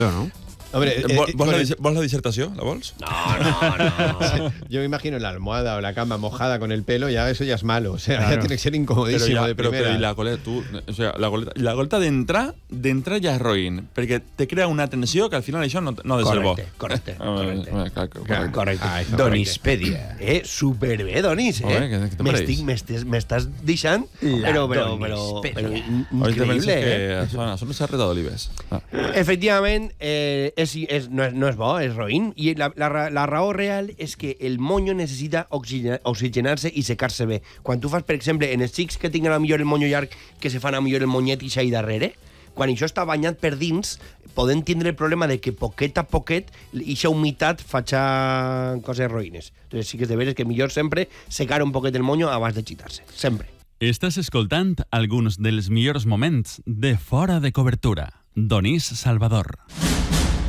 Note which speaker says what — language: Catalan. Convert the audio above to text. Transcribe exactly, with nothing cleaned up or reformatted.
Speaker 1: no?
Speaker 2: Hombre, eh,
Speaker 3: ¿Vos,
Speaker 2: eh,
Speaker 3: vos,
Speaker 2: con
Speaker 3: la,
Speaker 2: el-
Speaker 3: dis- vos la disertación, la vols?
Speaker 1: No, no, no.
Speaker 2: Yo me imagino la almohada o la cama mojada con el pelo, ya eso ya es malo. O sea,
Speaker 1: Claro.
Speaker 2: ya tiene que ser
Speaker 3: Pero,
Speaker 2: incomodísimo
Speaker 3: ja,
Speaker 2: de
Speaker 3: però,
Speaker 2: primera.
Speaker 3: però i la goleta, tu... O sigui, la goleta, la goleta d'entrar, d'entrar ja és roïn, perquè te crea una tensió que al final això no, no ha de ser bo.
Speaker 1: Correcte, correcte,
Speaker 3: Ah, vale,
Speaker 1: correcte.
Speaker 3: vale, clar, correcte.
Speaker 1: Correcte.
Speaker 2: Ah, això,
Speaker 1: Donispèdia. Eh, superbé, Donis, eh?
Speaker 3: Molt bé, què- què te
Speaker 1: M'estic,
Speaker 3: pareix?
Speaker 1: m'estes- m'estàs deixant,
Speaker 4: La
Speaker 1: però, però, però,
Speaker 4: Donispèdia.
Speaker 1: però in-
Speaker 3: Ahorita penses
Speaker 1: increïble,
Speaker 3: que
Speaker 1: eh?
Speaker 3: són, són una serreta d'olives. Ah.
Speaker 1: Efectivament, eh, és, és, no, és, no és bo, és roïn. I la, la, ra- la raó real és que el monyo necessita oxigena- oxigenar-se i secar-se bé. Quan tu fas, per exemple, en els xics que tinguin a millor el monyo llarg, que se fan a millor el monyet i ahí darrere, quan això està banyat per dins, poden tindre el problema de que poquet a poquet ixa humitat faça coses roïnes. Entonces sí que és de veres que millor sempre secar un poquet el monyo abans de xitar-se. Sempre.
Speaker 5: Estàs escoltant alguns dels millors moments de Fora de Cobertura. Donís Salvador.